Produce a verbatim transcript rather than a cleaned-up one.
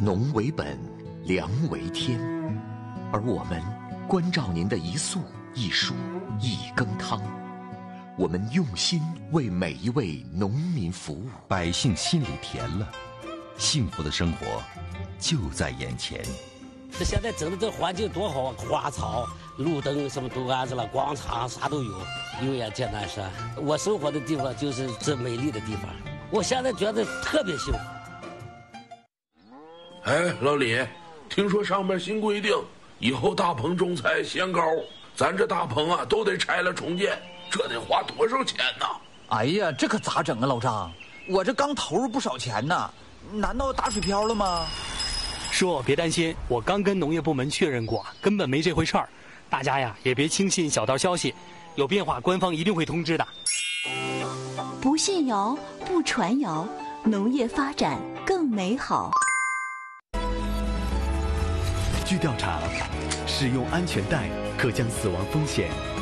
农为本，粮为天，而我们关照您的一粟一蔬一羹汤，我们用心为每一位农民服务， 百姓心里甜了，幸福的生活就在眼前。 这现在整的这环境多好啊，花草、路灯什么都安置了，广场啥都有。永远见南山，我生活的地方就是这美丽的地方，我现在觉得特别幸福。 哎，老李，听说上面新规定，以后大棚种菜限高，咱这大棚啊都得拆了重建，这得花多少钱呢？ 哎呀，这可咋整啊，老张？我这刚投入不少钱呢，难道打水漂了吗？ 叔，别担心，我刚跟农业部门确认过，根本没这回事儿。大家呀，也别轻信小道消息，有变化官方一定会通知的。 不信谣，不传谣，农业发展更美好。 据调查，使用安全带可将死亡风险